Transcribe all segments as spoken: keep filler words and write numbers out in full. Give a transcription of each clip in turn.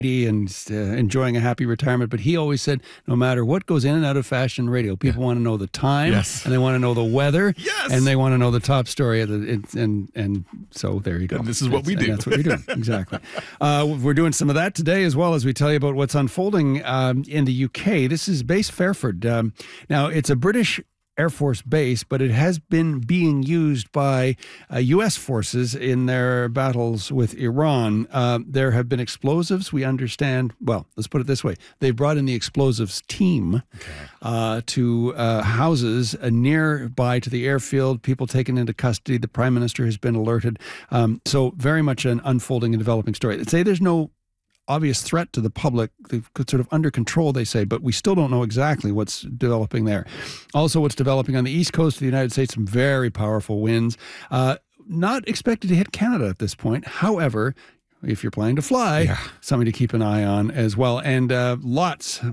and uh, enjoying a happy retirement, but he always said, no matter what goes in and out of fashion radio, people yeah. want to know the time, yes. and they want to know the weather, yes. and they want to know the top story. Of the, it, and and so there you go. And this is what it's, we do. That's what you're doing. Exactly. Uh, we're doing some of that today as well as we tell you about what's unfolding um, in the U K. This is Base Fairford. Um, now, it's a British Air Force base, but it has been being used by uh, U S forces in their battles with Iran. Uh, there have been explosives, we understand. Well, let's put it this way. They brought in the explosives team okay. uh, to uh, houses uh, nearby to the airfield, people taken into custody. The Prime Minister has been alerted. Um, so very much an unfolding and developing story. They'd say there's no obvious threat to the public. They've sort of under control, they say, but we still don't know exactly what's developing there. Also, what's developing on the east coast of the United States, some very powerful winds. Uh, not expected to hit Canada at this point. However, if you're planning to fly, yeah. something to keep an eye on as well. And uh, lots,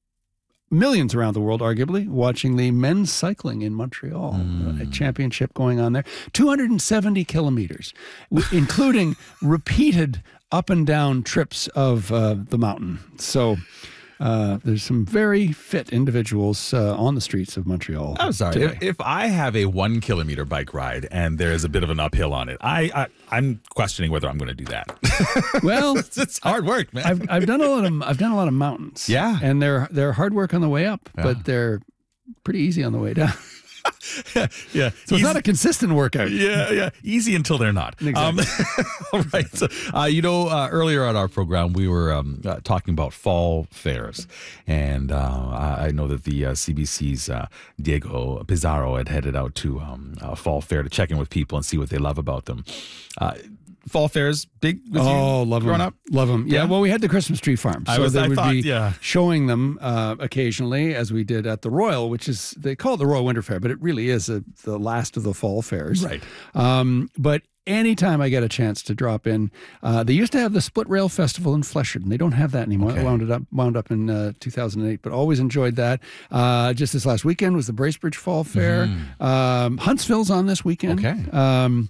millions around the world, arguably, watching the men's cycling in Montreal, mm. a championship going on there. two hundred seventy kilometers, including repeated up and down trips of uh, the mountain. So uh, there's some very fit individuals uh, on the streets of Montreal. I'm sorry. If, if I have a one kilometer bike ride and there's a bit of an uphill on it, I, I I'm questioning whether I'm going to do that. Well, it's, it's hard work, man. I've I've done a lot of I've done a lot of mountains. Yeah, and they're they're hard work on the way up, yeah. but they're pretty easy on the way down. yeah, yeah. So it's not a consistent workout. Yeah, yeah. Easy until they're not. Exactly. Um, all right. So, uh, you know, uh, earlier on our program, we were um, uh, talking about fall fairs. And uh, I know that the uh, C B C's uh, Diego Pizarro had headed out to um, a fall fair to check in with people and see what they love about them. Uh, Fall fairs, big with oh, you love growing them. up? Love them. Yeah, yeah, well, we had the Christmas tree farm. So I was, they I would thought, be yeah. showing them uh, occasionally, as we did at the Royal, which is, they call it the Royal Winter Fair, but it really is a, the last of the fall fairs. Right. Um, but anytime I get a chance to drop in, uh, they used to have the Split Rail Festival in Fleshard, and they don't have that anymore. Okay. It wound up wound up in uh, two thousand eight, but always enjoyed that. Uh, just this last weekend was the Bracebridge Fall Fair. Mm. Um, Huntsville's on this weekend. Okay. Um,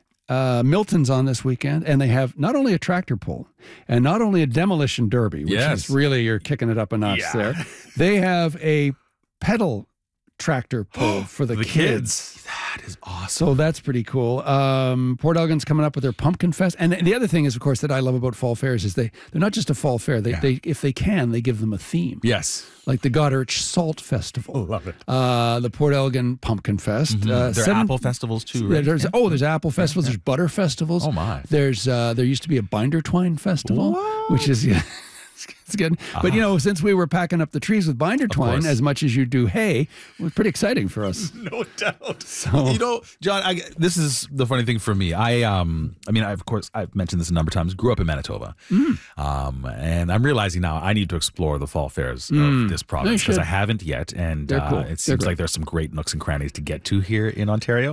Uh, Milton's on this weekend, and they have not only a tractor pull and not only a demolition derby, which yes. is really, you're kicking it up a notch yeah. there. They have a pedal tractor pull for the, the kids. kids. That is awesome. So that's pretty cool. Um, Port Elgin's coming up with their Pumpkin Fest. And the other thing is, of course, that I love about fall fairs is they, they're not just a fall fair. They, yeah. they if they can, they give them a theme. Yes. Like the Goderich Salt Festival. Love it. Uh, the Port Elgin Pumpkin Fest. Mm-hmm. Uh, there are seven, apple festivals too, right? There's, yeah. Oh, there's apple festivals. Yeah, yeah. There's butter festivals. Oh, my. There's uh, There used to be a binder twine festival, what? which is... Yeah, it's good. Uh-huh. But, you know, since we were packing up the trees with binder twine as much as you do hay, it was pretty exciting for us. No doubt. So, you know, John, I, this is the funny thing for me. I, um, I mean, I, of course, I've mentioned this a number of times. Grew up in Manitoba, mm. um, and I'm realizing now I need to explore the fall fairs mm. of this province because I haven't yet, and uh, cool. it seems like there's some great nooks and crannies to get to here in Ontario.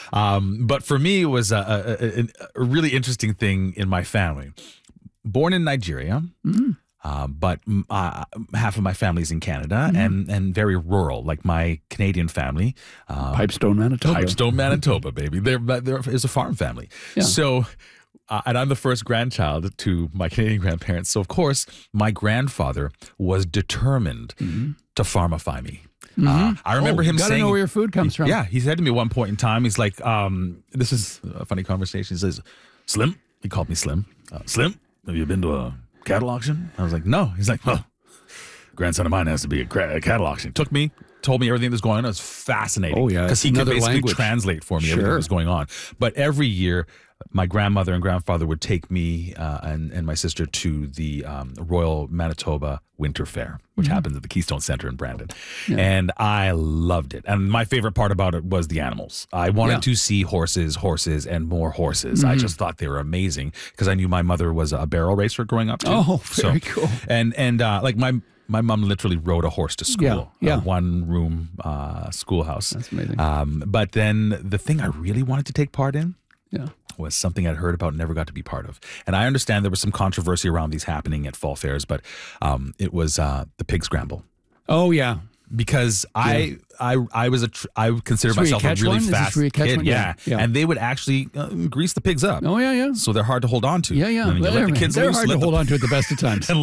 Um, but for me, it was a, a, a really interesting thing in my family. Born in Nigeria. Mm. Uh, but uh, half of my family's in Canada mm-hmm. and, and very rural, like my Canadian family. Uh, Pipestone, Manitoba. Pipestone, Manitoba, baby. There, there is a farm family. Yeah. So, uh, and I'm the first grandchild to my Canadian grandparents. So, of course, my grandfather was determined mm-hmm. to farmify me. Mm-hmm. Uh, I remember oh, him gotta saying... know where your food comes from. Yeah, he said to me at one point in time, he's like, um, this is a funny conversation. He says, Slim, he called me Slim. Uh, Slim, have you been to a cattle auction? I was like, no. He's like, oh, grandson of mine has to be a, a cattle auction. Took me, told me everything that's going on. It was fascinating. Oh, yeah. Because he could basically language. translate for me sure. everything that was going on. But every year, my grandmother and grandfather would take me uh, and, and my sister to the um, Royal Manitoba Winter Fair, which mm-hmm. happens at the Keystone Center in Brandon. Yeah. And I loved it. And my favorite part about it was the animals. I wanted yeah. to see horses, horses, and more horses. Mm-hmm. I just thought they were amazing because I knew my mother was a barrel racer growing up too. Oh, very so, cool. And, and uh, like my... My mom literally rode a horse to school, yeah, yeah. a one-room uh, schoolhouse. That's amazing. Um, but then the thing I really wanted to take part in yeah. was something I'd heard about and never got to be part of. And I understand there was some controversy around these happening at fall fairs, but um, it was uh, the pig scramble. Oh, yeah. because I, I I was a tr- I would consider This where you myself a catch really one? Is this fast where you catch kid. one? Yeah. Yeah. Yeah. And they would actually uh, grease the pigs up. Oh, yeah, yeah. So they're hard to hold on to. Yeah, yeah. And then you Well, let the they're- kids they're loose, hard let to the hold on to at the best of times.